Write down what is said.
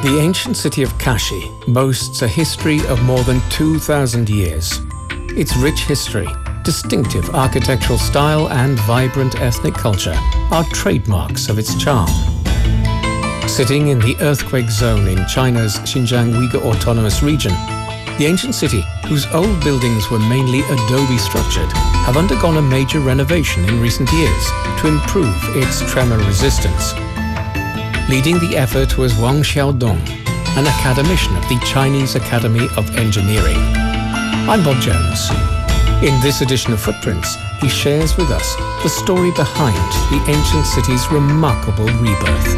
The ancient city of Kashi boasts a history of more than 2,000 years. Its rich history, distinctive architectural style and vibrant ethnic culture are trademarks of its charm. Sitting in the earthquake zone in China's Xinjiang Uyghur Autonomous Region, the ancient city, whose old buildings were mainly adobe structured, have undergone a major renovation in recent years to improve its tremor resistance. Leading the effort was Wang Xiaodong, an academician of the Chinese Academy of Engineering. I'm Bob Jones. In this edition of Footprints, he shares with us the story behind the ancient city's remarkable rebirth.